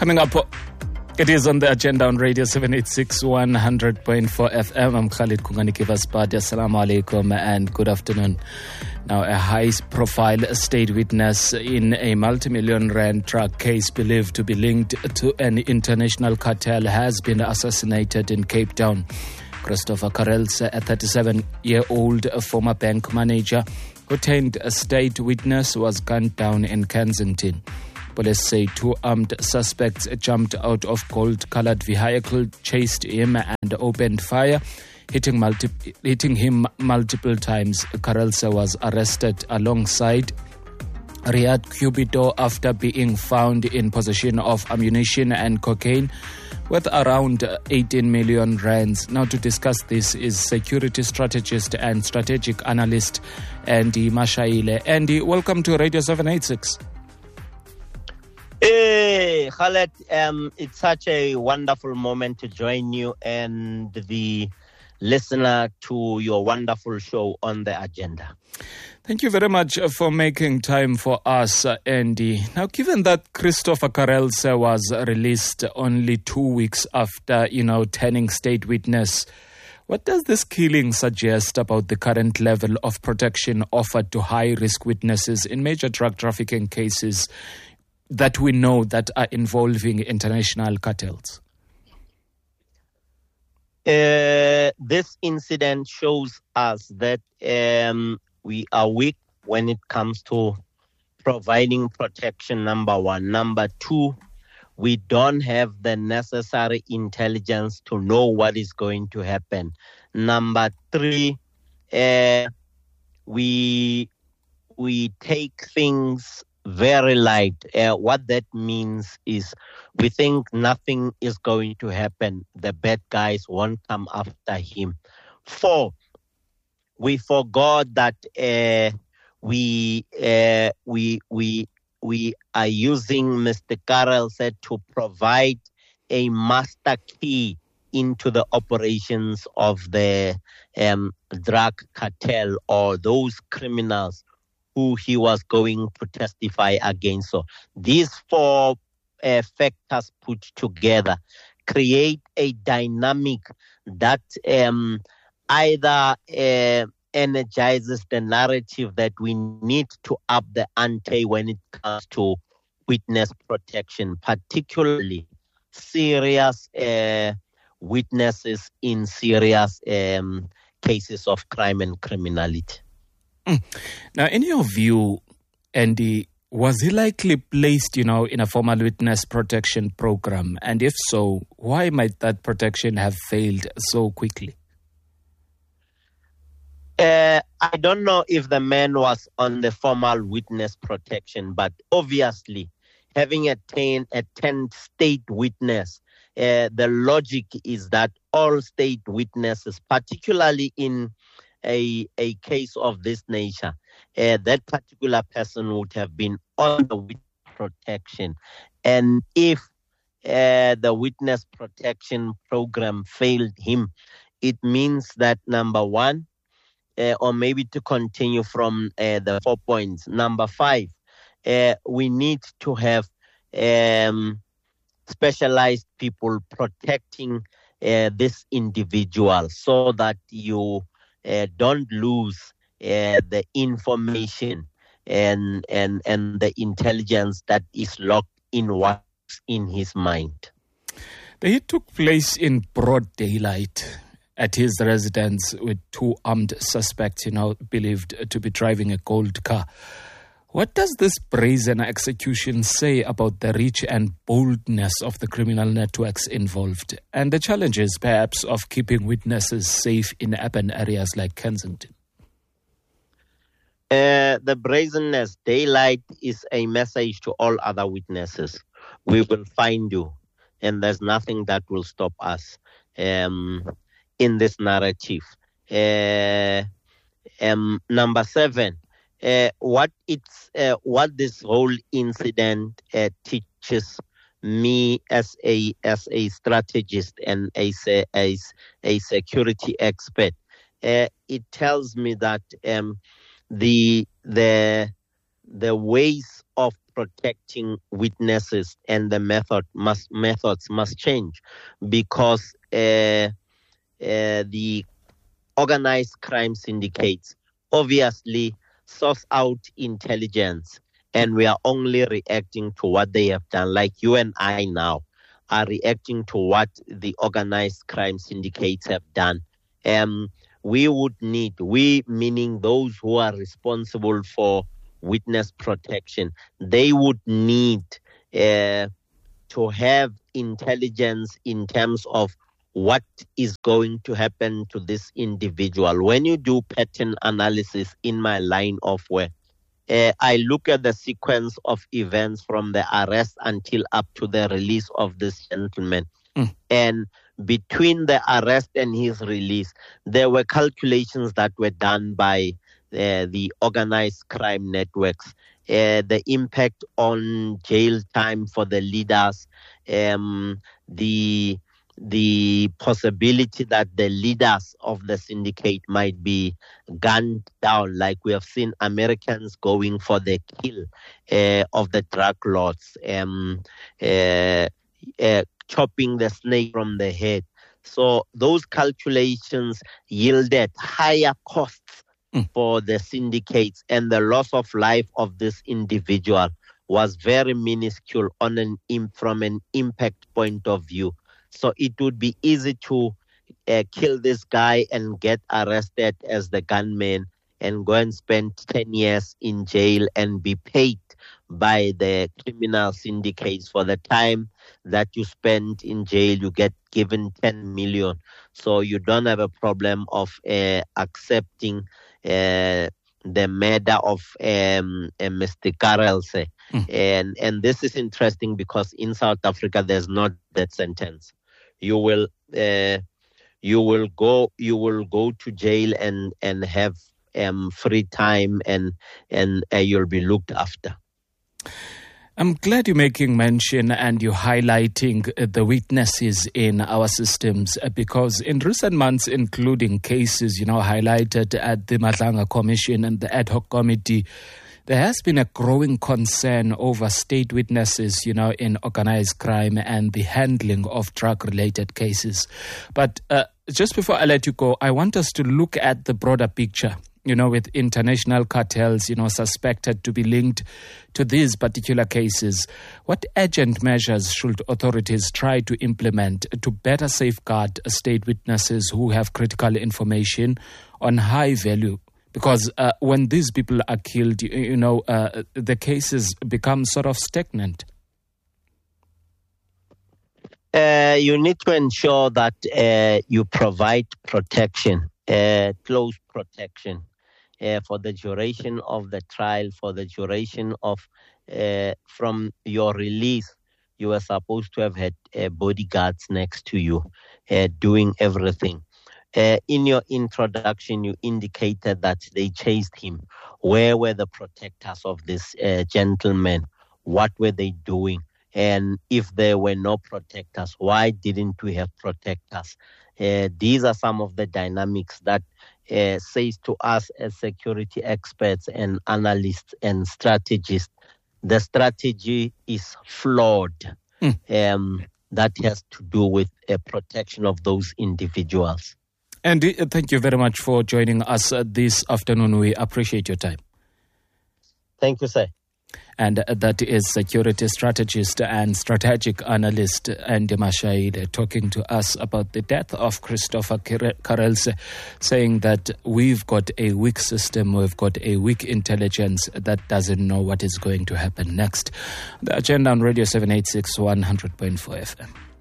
Coming up, it is on the agenda on Radio 786 100.4 FM. I'm Khalid Kunganikivasbadi. Assalamu alaikum and good afternoon. Now, a high-profile state witness in a multi-million rand drug case believed to be linked to an international cartel has been assassinated in Cape Town. Christopher Karelse, a 37-year-old former bank manager who turned a state witness, was gunned down in Kensington. Police say two armed suspects jumped out of gold-colored vehicle, chased him and opened fire, hitting him multiple times. Karelse was arrested alongside Riyad Cubido after being found in possession of ammunition and cocaine worth around 18 million rands. Now to discuss this is security strategist and strategic analyst Andy Mashaile. Andy, welcome to Radio 786. Hey, Khaled, it's such a wonderful moment to join you and the listener to your wonderful show on the agenda. Thank you very much for making time for us, Andy. Now, given that Christopher Karelse was released only 2 weeks after, turning state witness, what does this killing suggest about the current level of protection offered to high-risk witnesses in major drug trafficking cases that we know that are involving international cartels? This incident shows us that we are weak when it comes to providing protection, number one. Number two, we don't have the necessary intelligence to know what is going to happen. Number three, we take things very light. What that means is we think nothing is going to happen. The bad guys won't come after him. 4, we forgot that we are using Mr. Karelse to provide a master key into the operations of the drug cartel or those criminals who he was going to testify against. So these 4 factors put together create a dynamic that either energizes the narrative that we need to up the ante when it comes to witness protection, particularly serious witnesses in serious cases of crime and criminality. Now, in your view, Andy, was he likely placed, in a formal witness protection program? And if so, why might that protection have failed so quickly? I don't know if the man was on the formal witness protection, but obviously, having a 10 state witness, the logic is that all state witnesses, particularly in a case of this nature, that particular person would have been on the witness protection. And if the witness protection program failed him, it means that number one, or maybe to continue from the 4 points, number 5, we need to have specialized people protecting this individual so that you don't lose the information and the intelligence that is locked in what's in his mind. The hit took place in broad daylight at his residence with 2 armed suspects, believed to be driving a gold car. What does this brazen execution say about the reach and boldness of the criminal networks involved and the challenges, perhaps, of keeping witnesses safe in urban areas like Kensington? The brazenness, daylight, is a message to all other witnesses. We will find you, and there's nothing that will stop us in this narrative. Number 7, what this whole incident teaches me as a strategist and as a security expert, it tells me that the ways of protecting witnesses and the methods must change, because the organized crime syndicates obviously source out intelligence, and we are only reacting to what they have done. Like you and I now are reacting to what the organized crime syndicates have done. We would need, meaning those who are responsible for witness protection, they would need to have intelligence in terms of what is going to happen to this individual. When you do pattern analysis in my line of work, I look at the sequence of events from the arrest until up to the release of this gentleman. And between the arrest and his release, there were calculations that were done by the organized crime networks, the impact on jail time for the leaders, the possibility that the leaders of the syndicate might be gunned down, like we have seen Americans going for the kill of the drug lords, chopping the snake from the head. So those calculations yielded higher costs for the syndicates, and the loss of life of this individual was very minuscule from an impact point of view. So it would be easy to kill this guy and get arrested as the gunman and go and spend 10 years in jail and be paid by the criminal syndicates for the time that you spend in jail. You get given 10 million. So you don't have a problem of accepting the murder of Mr. Karelse. And this is interesting because in South Africa there's not that sentence. You will go to jail and have free time and you'll be looked after. I'm glad you're making mention and you're highlighting the weaknesses in our systems, because in recent months, including cases, highlighted at the Madlanga Commission and the ad hoc committee, there has been a growing concern over state witnesses, in organized crime and the handling of drug-related cases. But just before I let you go, I want us to look at the broader picture, with international cartels, suspected to be linked to these particular cases. What urgent measures should authorities try to implement to better safeguard state witnesses who have critical information on high value? Because when these people are killed, the cases become sort of stagnant. You need to ensure that you provide protection, close protection, for the duration of the trial, for the duration of from your release. You are supposed to have had bodyguards next to you, doing everything. In your introduction, you indicated that they chased him. Where were the protectors of this gentleman? What were they doing? And if there were no protectors, why didn't we have protectors? These are some of the dynamics that says to us as security experts and analysts and strategists, the strategy is flawed. That has to do with protection of those individuals. Andy, thank you very much for joining us this afternoon. We appreciate your time. Thank you, sir. And that is security strategist and strategic analyst Andy Mashayile talking to us about the death of Christopher Karelse, saying that we've got a weak system, we've got a weak intelligence that doesn't know what is going to happen next. The agenda on Radio 786 100.4 FM.